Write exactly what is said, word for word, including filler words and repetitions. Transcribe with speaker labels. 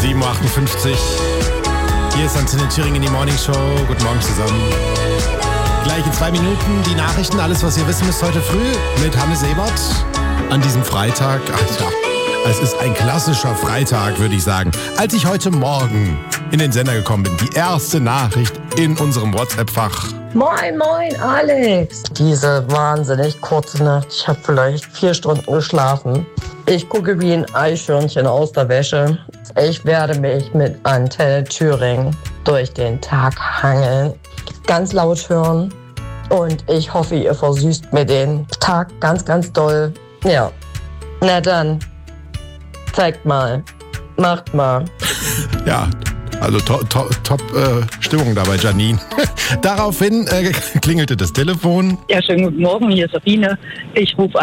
Speaker 1: sieben Uhr achtundfünfzig. Hier ist Antenne Thüringen, die Morning Show. Guten Morgen zusammen. Gleich in zwei Minuten die Nachrichten, alles was ihr wissen müsst heute früh mit Hannes Ebert an diesem Freitag. Ach ja, es ist ein klassischer Freitag, würde ich sagen. Als ich heute Morgen in den Sender gekommen bin, die erste Nachricht in unserem WhatsApp-Fach.
Speaker 2: Moin, moin, Alex. Diese wahnsinnig kurze Nacht. Ich habe vielleicht vier Stunden geschlafen. Ich gucke wie ein Eichhörnchen aus der Wäsche. Ich werde mich mit Antenne Thüringen durch den Tag hangeln, ganz laut hören. Und ich hoffe, ihr versüßt mir den Tag ganz, ganz doll. Ja, na dann, zeigt mal, macht mal.
Speaker 1: Ja, also top, top, top äh, Stimmung da bei Janine. Daraufhin äh, klingelte das Telefon.
Speaker 3: Ja, schönen guten Morgen, hier ist Sabine. Ich rufe